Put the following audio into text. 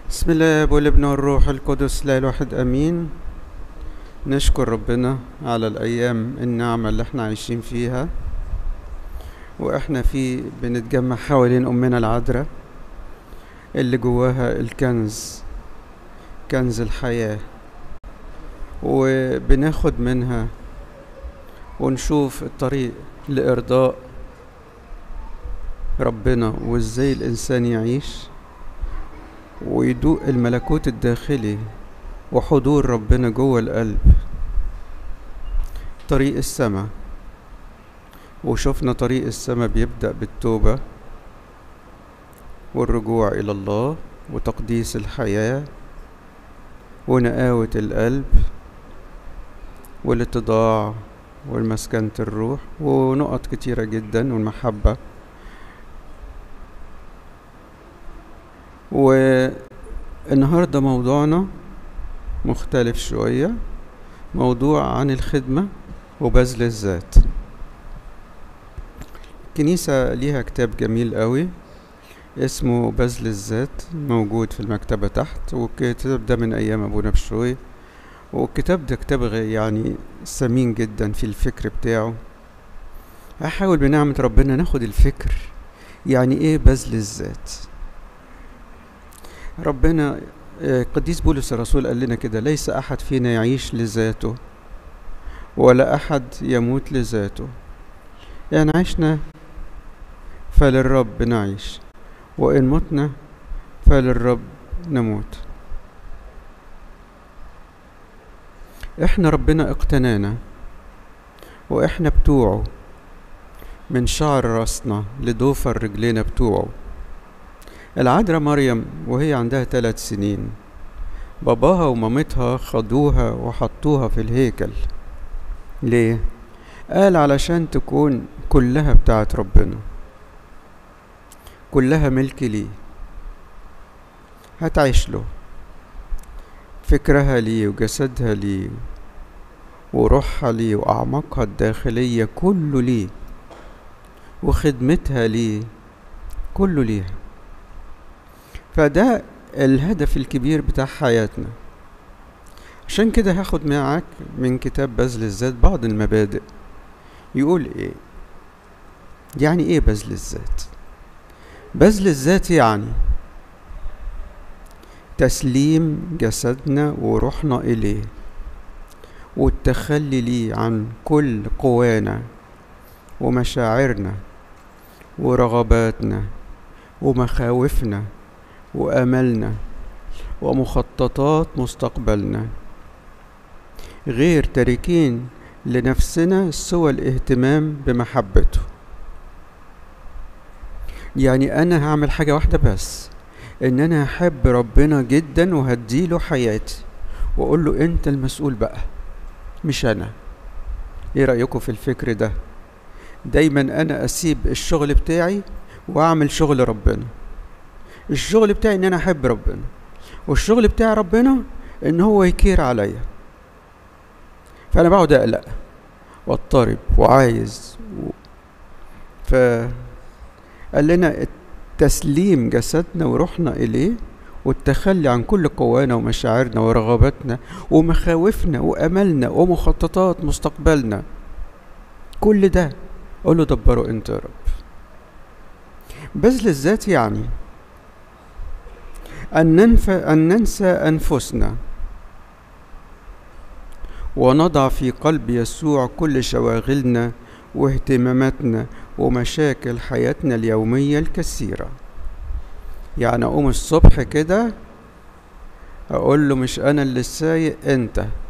بسم الله والابن والروح القدس لا الواحد امين. نشكر ربنا على الايام النعمة اللي احنا عايشين فيها، واحنا بنتجمع حوالين امنا العذراء اللي جواها الكنز، كنز الحياة، وبناخد منها ونشوف الطريق لارضاء ربنا وازاي الانسان يعيش ويدوق الملكوت الداخلي وحضور ربنا جوه القلب، طريق السماء. وشفنا طريق السماء بيبدأ بالتوبة والرجوع إلى الله وتقديس الحياة ونقاوة القلب والاتضاع والمسكنة الروح ونقط كتيرة جدا والمحبة. والنهاردة موضوعنا مختلف شوية، موضوع عن الخدمة وبذل الذات. الكنيسة ليها كتاب جميل قوي اسمه بذل الذات، موجود في المكتبة تحت، والكتاب ده من أيام أبونا بشوي، والكتاب ده كتاب يعني ثمين جدا في الفكر بتاعه. هحاول بنعمة ربنا ناخد الفكر يعني ايه بذل الذات. ربنا قديس بولس الرسول قال لنا كده: ليس أحد فينا يعيش لذاته ولا أحد يموت لذاته، يعني عشنا فللرب نعيش، وإن متنا فللرب نموت. احنا ربنا اقتنانا واحنا بتوعه، من شعر راسنا لضوفر رجلينا بتوعه. العذراء مريم وهي عندها 3 سنين باباها ومامتها خدوها وحطوها في الهيكل. ليه؟ قال علشان تكون كلها بتاعت ربنا، كلها ملك ليه، هتعيش له، فكرها ليه وجسدها ليه وروحها ليه وأعماقها الداخلية كله ليه، وخدمتها ليه كله ليها. فده الهدف الكبير بتاع حياتنا. عشان كده هاخد معاك من كتاب بذل الذات بعض المبادئ. يقول ايه؟ يعني ايه بذل الذات؟ بذل الذات يعني تسليم جسدنا وروحنا إليه، والتخلي ليه عن كل قوانا ومشاعرنا ورغباتنا ومخاوفنا وأملنا ومخططات مستقبلنا، غير تاركين لنفسنا سوى الاهتمام بمحبته. يعني أنا هعمل حاجة واحدة بس، إن أنا هحب ربنا جدا وهديله حياتي وأقول له أنت المسؤول بقى مش أنا. إيه رأيكم في الفكر ده؟ دايما أنا أسيب الشغل بتاعي وأعمل شغل ربنا. الشغل بتاعي إن أنا أحب ربنا، والشغل بتاع ربنا إن هو يكير عليا. فأنا بقعد أقلق واضطرب وعايز فقال لنا تسليم جسدنا وروحنا إليه، والتخلي عن كل قوانا ومشاعرنا ورغباتنا ومخاوفنا وأملنا ومخططات مستقبلنا، كل ده قوله دبره أنت يا رب. بذل الذات يعني أن ننسى أنفسنا ونضع في قلب يسوع كل شواغلنا واهتماماتنا ومشاكل حياتنا اليومية الكثيرة. يعني أقوم الصبح كده أقول له مش أنا اللي سايق، أنت